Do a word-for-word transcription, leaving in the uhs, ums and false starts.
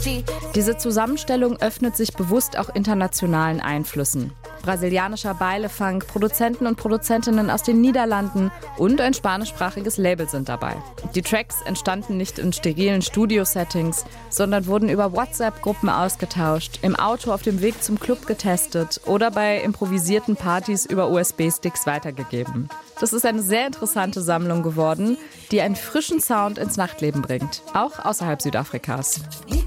Diese Zusammenstellung öffnet sich bewusst auch internationalen Einflüssen. Brasilianischer Baile-Funk, Produzenten und Produzentinnen aus den Niederlanden und ein spanischsprachiges Label sind dabei. Die Tracks entstanden nicht in sterilen Studio-Settings, sondern wurden über WhatsApp-Gruppen ausgetauscht, im Auto auf dem Weg zum Club getestet oder bei improvisierten Partys über U S B-Sticks weitergegeben. Das ist eine sehr interessante Sammlung geworden, die einen frischen Sound ins Nachtleben bringt, auch außerhalb Südafrikas.